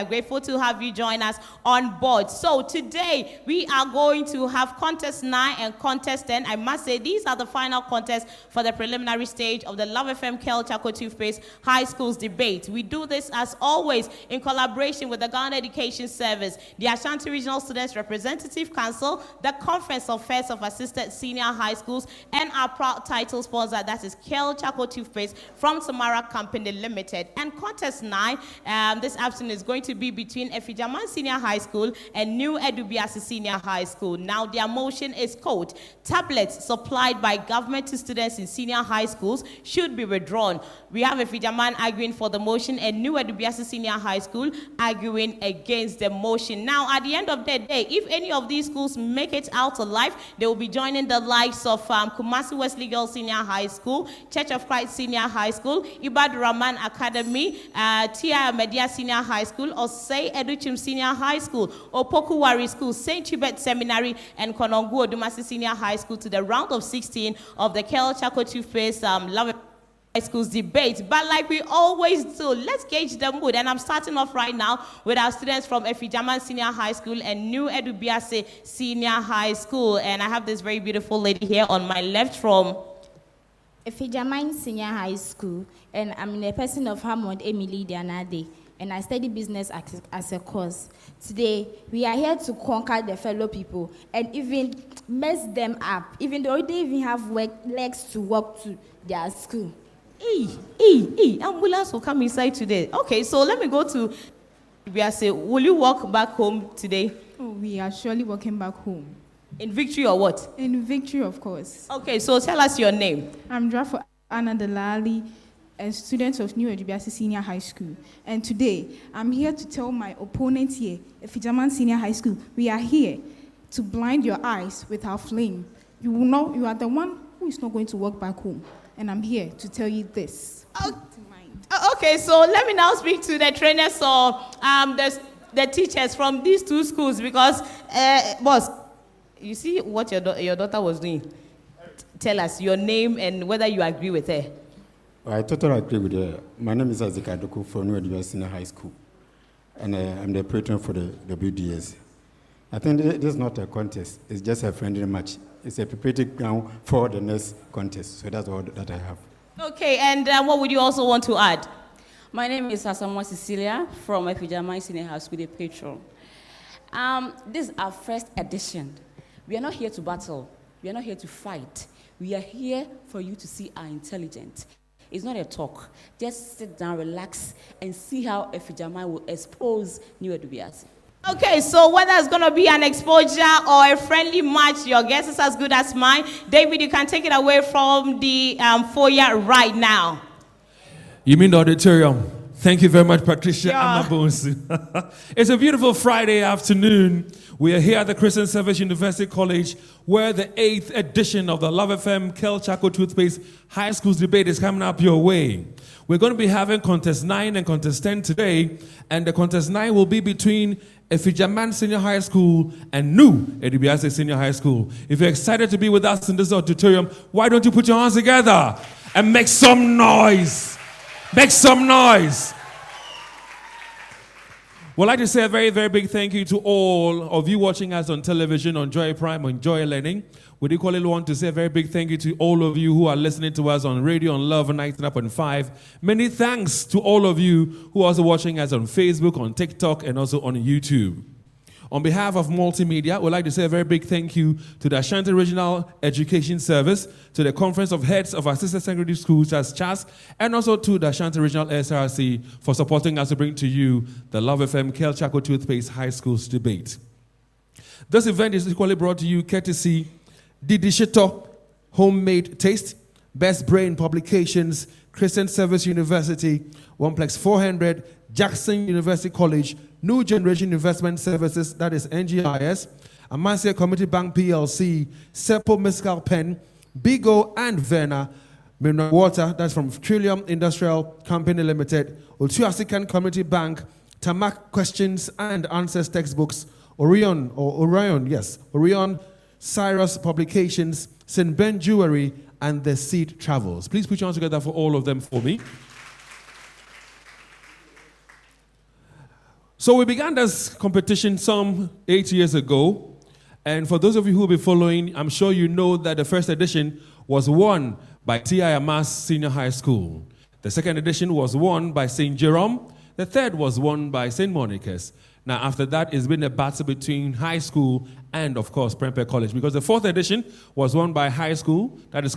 Grateful to have you join us on board. So today we are going to have contest 9 and contest 10. I must say these are the final contests for the preliminary stage of the Love FM Kel Chaco Toothpaste High Schools debate. We do this as always in collaboration with the Ghana Education Service, the Ashanti Regional Students Representative Council, the Conference of Fairs of Assisted Senior High Schools, and our proud title sponsor, that is Kel Chaco Toothpaste from Samara Company Limited. And contest 9 this afternoon is going to be between Efijaman Senior High School and New Edubiasi Senior High School. Now, their motion is called tablets supplied by government to students in senior high schools should be withdrawn. We have Efijaman arguing for the motion and New Edubiasi Senior High School arguing against the motion. Now, at the end of the day, if any of these schools make it out alive, they will be joining the likes of Kumasi Wesley Girls Senior High School, Church of Christ Senior High School, Ibad Rahman Academy, Tia Media Senior High School, Osei Educhim Senior High School, Opokuwari School, St. Hubert Seminary, and Konongu Odumasi Senior High School to the round of 16 of the Kel Chaco Toothpaste Love High Schools debate. But like we always do, let's gauge the mood. And I'm starting off right now with our students from Efijaman Senior High School and New Edubiasi Senior High School. And I have this very beautiful lady here on my left from Efijaman Senior High School, and I'm in a person of Hammond Emily Dianade, and I study business as a course. Today, we are here to conquer the fellow people and even mess them up, even though they even have legs to walk to their school. Ambulance will come inside today. Okay, so let me go to Biase. Will you walk back home today? Oh, we are surely walking back home. In victory or what? In victory, of course. Okay, so tell us your name. I'm Drafo Anna Delali, a student of New Edubiasi Senior High School. And today, I'm here to tell my opponents here, Efijaman Senior High School, we are here to blind your eyes with our flame. You will know you are the one who is not going to walk back home. And I'm here to tell you this. Okay, so let me now speak to the trainers or the teachers from these two schools because, boss, you see what your daughter was doing? Tell us your name and whether you agree with her. I totally agree with her. My name is Azika Doku from New Edubiasi Senior High School, and I'm the patron for the WDS. I think this is not a contest. It's just a friendly match. It's a preparatory ground for the next contest. So that's all that I have. Okay, and what would you also want to add? My name is Asamoah Cecilia from Efijaman Senior High School, the patron. This is our first edition. We are not here to battle. We are not here to fight. We are here for you to see our intelligence. It's not a talk. Just sit down, relax, and see how Efijaman will expose New Edubiasi. Okay, so whether it's going to be an exposure or a friendly match, your guess is as good as mine. David, you can take it away from the foyer right now. You mean the auditorium? Thank you very much, Patricia Amabonsu. It's a beautiful Friday afternoon. We are here at the Christian Service University College, where the 8th edition of the Love FM Kel Chaco Toothpaste High Schools debate is coming up your way. We're going to be having contest 9 and contest 10 today, and the contest 9 will be between Efijaman Senior High School and New Edubiasi Senior High School. If you're excited to be with us in this auditorium, why don't you put your hands together and make some noise? Make some noise. We'd like to say a very, very big thank you to all of you watching us on television, on Joy Prime, on Joy Learning. We'd equally want to say a very big thank you to all of you who are listening to us on radio, on Love 99.5. Many thanks to all of you who are also watching us on Facebook, on TikTok, and also on YouTube. On behalf of Multimedia, we'd like to say a very big thank you to the Ashanti Regional Education Service, to the Conference of Heads of Assisted Secondary Schools as CHAS, and also to the Ashanti Regional SRC for supporting us to bring to you the Love FM Kel Chaco Toothpaste High Schools debate. This event is equally brought to you courtesy Didi Shito, Homemade Taste, Best Brain Publications, Christian Service University, Oneplex 400, Jackson University College, New Generation Investment Services, that is NGIS, Amasia Community Bank PLC, Seppo Mescal Pen, Bigo and Verna, Mineral Water, that's from Trillium Industrial Company Limited, Otuasican Community Bank, Tamak Questions and Answers Textbooks, Orion, Cyrus Publications, St. Ben Jewelry, and The Seed Travels. Please put your hands together for all of them for me. So we began this competition some 8 years ago. And for those of you who will be following, I'm sure you know that the first edition was won by T.I. Amas Senior High School. The second edition was won by St. Jerome. The third was won by St. Monica's. Now, after that, it's been a battle between high school and, of course, Prempeh College, because the fourth edition was won by high school, that is